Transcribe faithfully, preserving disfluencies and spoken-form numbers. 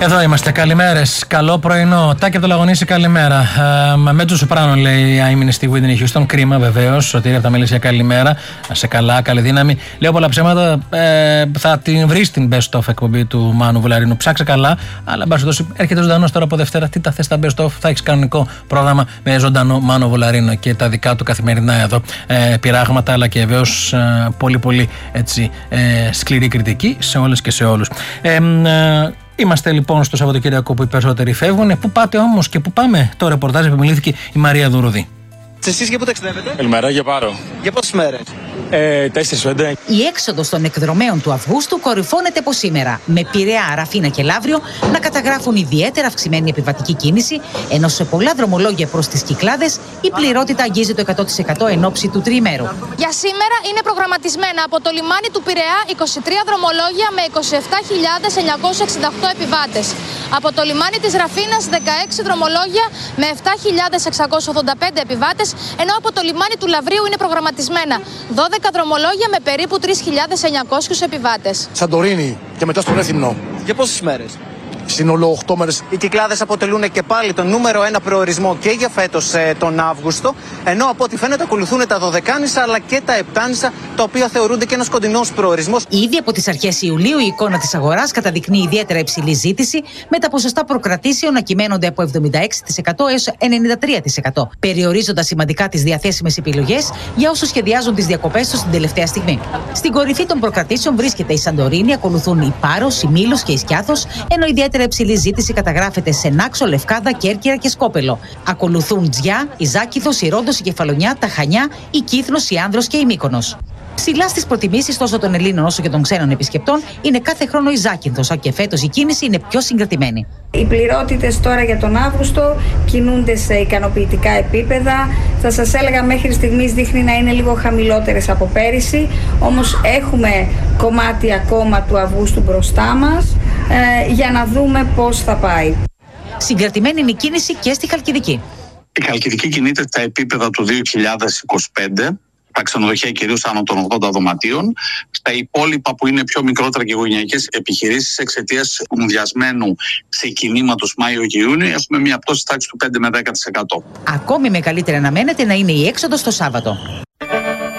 Εδώ είμαστε. Καλημέρες. Καλό πρωινό. Τάκη από το Λαγωνίσι, καλημέρα. Ε, Μέτζο Σοπράνο, λέει, ήμουν στη Whitney Houston. Κρίμα, βεβαίως. Σωτήρη από τα Μελισσία, καλημέρα. Να σε καλά, καλή δύναμη. Λέω πολλά ψέματα. Ε, θα την βρει στην best of εκπομπή του Μάνου Βουλαρίνου. Ψάξε καλά. Αλλά μπα σου έρχεται ζωντανό τώρα από Δευτέρα. Τι τα θε τα best of. Θα έχει κανονικό πρόγραμμα με ζωντανό Μάνο Βουλαρίνο και τα δικά του καθημερινά εδώ ε, πειράγματα. Αλλά και βεβαίως ε, πολύ πολύ έτσι, ε, σκληρή κριτική σε όλες και σε όλους. Ε, ε, Είμαστε λοιπόν στο Σαββατοκύριακο που οι περισσότεροι φεύγουν. Πού πάτε όμως και πού πάμε? Το ρεπορτάζ επιμελήθηκε η Μαρία Δουρουδή. Εσείς για πού ταξιδεύετε? Καλημέρα, για Πάρο. Για πόσες μέρες? Ε, τέσσερις πέντε. Η έξοδος των εκδρομέων του Αυγούστου κορυφώνεται από σήμερα, με Πειραιά, Ραφίνα και Λαύριο να καταγράφουν ιδιαίτερα αυξημένη επιβατική κίνηση, ενώ σε πολλά δρομολόγια προς τις Κυκλάδες η πληρότητα αγγίζει το εκατό τοις εκατό εν ώψη του τριημέρου. Για σήμερα είναι προγραμματισμένα από το λιμάνι του Πειραιά είκοσι τρία δρομολόγια με είκοσι επτά χιλιάδες εννιακόσιοι εξήντα οκτώ επιβάτες. Από το λιμάνι της Ραφίνας δεκαέξι δρομολόγια με επτά χιλιάδες εξακόσιοι ογδόντα πέντε επιβάτες, ενώ από το λιμάνι του Λαυρίου είναι προγραμματισμένα δώδεκα δρομολόγια με περίπου τρεις χιλιάδες εννιακόσιους επιβάτες. Σαντορίνη και μετά στον Έθιμνο. Για πόσες μέρες? Σύνολο οκτώ μέρες. Οι Κυκλάδες αποτελούν και πάλι τον νούμερο ένα προορισμό και για φέτος ε, τον Αύγουστο, ενώ από ό,τι φαίνεται ακολουθούν τα Δωδεκάνησα αλλά και τα Επτάνησα, τα οποία θεωρούνται και ένας κοντινός προορισμός. Ήδη από τις αρχές Ιουλίου η εικόνα της αγοράς καταδεικνύει ιδιαίτερα υψηλή ζήτηση, με τα ποσοστά προκρατήσεων να κυμαίνονται από εβδομήντα έξι τοις εκατό έως ενενήντα τρία τοις εκατό, περιορίζοντας σημαντικά τις διαθέσιμες επιλογές για όσους σχεδιάζουν τις διακοπές τους την τελευταία στιγμή. Στην κορυφή των προκρατήσεων βρίσκεται η Σαντορίνη, ακολουθούν η Πάρος, η Μήλος και η Σκιάθος, ενώ ιδιαίτερα υψηλή ζήτηση καταγράφεται σε Νάξο, Λευκάδα, Κέρκυρα και Σκόπελο. Ακολουθούν Τζιά, η Ζάκηθος, η Ρόντος, η Κεφαλονιά, τα Χανιά, η Κύθνος, η Άνδρος και η Μύκονος. Ψηλά στις προτιμήσεις τόσο των Ελλήνων όσο και των ξένων επισκεπτών είναι κάθε χρόνο η Ζάκυνθος, και φέτος η κίνηση είναι πιο συγκρατημένη. Οι πληρότητες τώρα για τον Αύγουστο κινούνται σε ικανοποιητικά επίπεδα. Θα σας έλεγα μέχρι στιγμής δείχνει να είναι λίγο χαμηλότερες από πέρυσι, όμως έχουμε κομμάτι ακόμα του Αυγούστου μπροστά μας ε, για να δούμε πώς θα πάει. Συγκρατημένη είναι η κίνηση και στη Χαλκιδική. Η Χαλκιδική κινείται στα επίπεδα του δύο χιλιάδες είκοσι πέντε. Τα ξενοδοχεία κυρίως άνω των ογδόντα δωματίων. Στα υπόλοιπα που είναι πιο μικρότερα και οικογενειακές επιχειρήσεις, εξαιτίας μουδιασμένου ξεκινήματος Μάιο-Ιούνιο, έχουμε μια πτώση τάξη του πέντε με δέκα τοις εκατό. Ακόμη μεγαλύτερη αναμένεται να είναι η έξοδος το Σάββατο.